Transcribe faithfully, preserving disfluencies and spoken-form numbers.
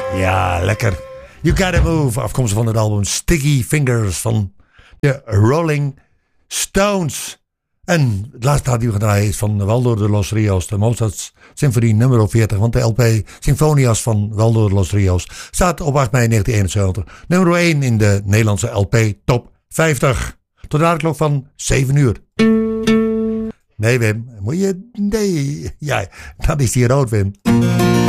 Ja, lekker. You Gotta Move, afkomstig van het album Sticky Fingers van de Rolling Stones. En het laatste plaat die we gaan draaien is van Waldo de Los Rios, de Mozart Symfonie nummer veertig. Want de L P Sinfonias van Waldo de Los Rios staat op acht mei negentien eenenzeventig nummer één in de Nederlandse L P Top vijftig. Tot de klok van zeven uur. Nee, Wim, moet je... Nee, ja, dat is die rood, Wim.